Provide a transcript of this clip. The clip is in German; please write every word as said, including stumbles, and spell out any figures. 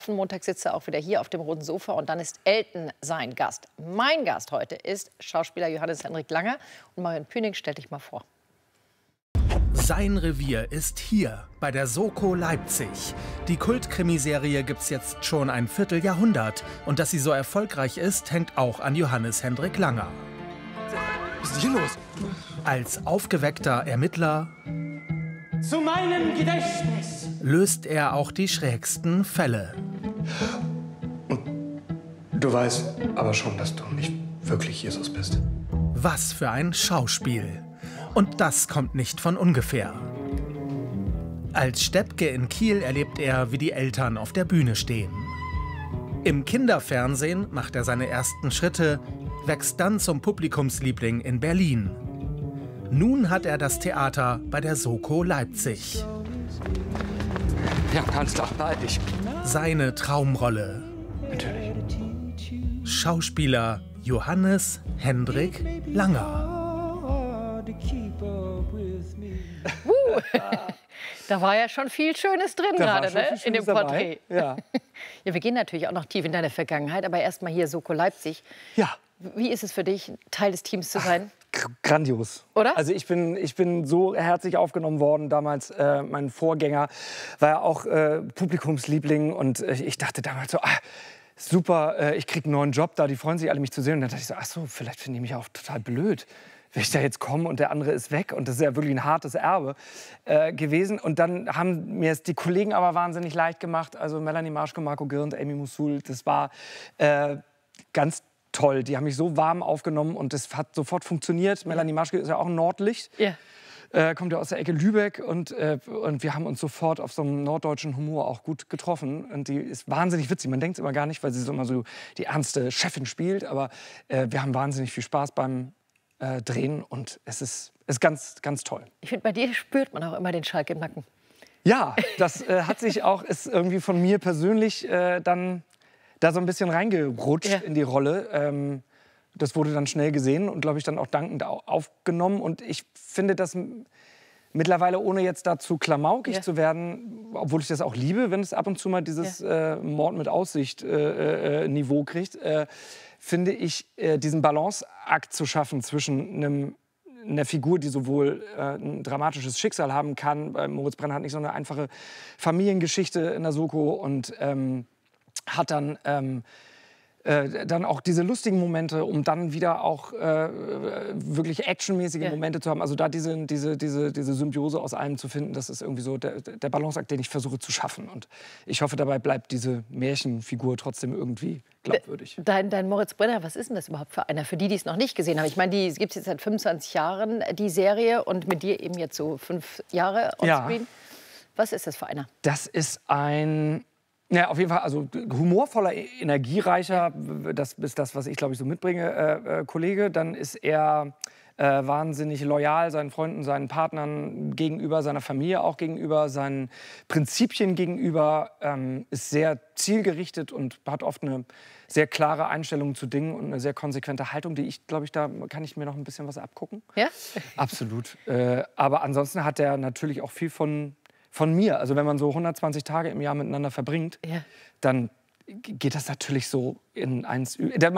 Montag sitzt er auch wieder hier auf dem roten Sofa und dann ist Elton sein Gast. Mein Gast heute ist Schauspieler Johannes Hendrik Langer. Und Marion Püning, stell dich mal vor. Sein Revier ist hier, bei der Soko Leipzig. Die Kultkrimiserie gibt's jetzt schon ein Vierteljahrhundert. Und dass sie so erfolgreich ist, hängt auch an Johannes Hendrik Langer. Was ist hier los? Als aufgeweckter Ermittler zu meinem Gedächtnis löst er auch die schrägsten Fälle. Und du weißt aber schon, dass du nicht wirklich Jesus bist. Was für ein Schauspiel. Und das kommt nicht von ungefähr. Als Steppke in Kiel erlebt er, wie die Eltern auf der Bühne stehen. Im Kinderfernsehen macht er seine ersten Schritte, wächst dann zum Publikumsliebling in Berlin. Nun hat er das Theater bei der Soko Leipzig. Ja, ganz klar, behalte ich. Seine Traumrolle. Natürlich. Schauspieler Johannes Hendrik Langer. Uh, da war ja schon viel Schönes drin Da war gerade, schon ne? viel In Schönes dem dabei. Porträt. Ja. Ja, wir gehen natürlich auch noch tief in deine Vergangenheit, aber erst mal hier Soko Leipzig. Ja. Wie ist es für dich, Teil des Teams zu sein? Ach, grandios. Oder? Also ich bin, ich bin so herzlich aufgenommen worden damals. Äh, mein Vorgänger war ja auch äh, Publikumsliebling und äh, ich dachte damals so, ah, super, äh, ich kriege einen neuen Job da, die freuen sich alle, mich zu sehen. Und dann dachte ich so, ach so, vielleicht finde ich mich auch total blöd, wenn ich da jetzt komme und der andere ist weg. Und das ist ja wirklich ein hartes Erbe äh, gewesen. Und dann haben mir es die Kollegen aber wahnsinnig leicht gemacht. Also Melanie Marschke, Marco Girnd, Amy Musul, das war äh, ganz toll. Die haben mich so warm aufgenommen und das hat sofort funktioniert. Melanie Marschke ist ja auch ein Nordlicht. Ja. Äh, kommt ja aus der Ecke Lübeck und, äh, und wir haben uns sofort auf so einem norddeutschen Humor auch gut getroffen. Und die ist wahnsinnig witzig. Man denkt es immer gar nicht, weil sie so immer so die ernste Chefin spielt. Aber äh, wir haben wahnsinnig viel Spaß beim äh, Drehen und es ist, ist ganz, ganz toll. Ich finde, bei dir spürt man auch immer den Schalk im Nacken. Ja, das äh, hat sich auch, ist irgendwie von mir persönlich äh, dann da so ein bisschen reingerutscht Ja. in die Rolle. Ähm, das wurde dann schnell gesehen und, glaube ich, dann auch dankend au aufgenommen. Und ich finde das mittlerweile, ohne jetzt dazu klamaukig Ja. zu werden, obwohl ich das auch liebe, wenn es ab und zu mal dieses ja. äh, Mord mit Aussicht äh, äh, Niveau kriegt, äh, finde ich, äh, diesen Balanceakt zu schaffen zwischen einem einer Figur, die sowohl äh, ein dramatisches Schicksal haben kann. Äh, Moritz Brenner hat nicht so eine einfache Familiengeschichte in der Soko und ähm, hat dann, ähm, äh, dann auch diese lustigen Momente, um dann wieder auch äh, wirklich actionmäßige Ja. Momente zu haben. Also da diese, diese, diese, diese Symbiose aus allem zu finden, das ist irgendwie so der, der Balanceakt, den ich versuche zu schaffen. Und ich hoffe, dabei bleibt diese Märchenfigur trotzdem irgendwie glaubwürdig. Dein, dein Moritz Brenner, was ist denn das überhaupt für einer? Für die, die es noch nicht gesehen haben. Ich meine, die gibt es jetzt seit fünfundzwanzig Jahren, die Serie, und mit dir eben jetzt so fünf Jahre onscreen. Ja. Was ist das für einer? Das ist ein, ja, auf jeden Fall, also humorvoller, energiereicher, das ist das, was ich, glaube ich, so mitbringe, äh, äh, Kollege. Dann ist er äh, wahnsinnig loyal seinen Freunden, seinen Partnern gegenüber, seiner Familie auch gegenüber, seinen Prinzipien gegenüber, ähm, ist sehr zielgerichtet und hat oft eine sehr klare Einstellung zu Dingen und eine sehr konsequente Haltung, die ich, glaube ich, da kann ich mir noch ein bisschen was abgucken. Ja? Absolut. Äh, aber ansonsten hat er natürlich auch viel von Von mir. Also wenn man so hundertzwanzig Tage im Jahr miteinander verbringt, Ja. dann geht das natürlich so in eins. Der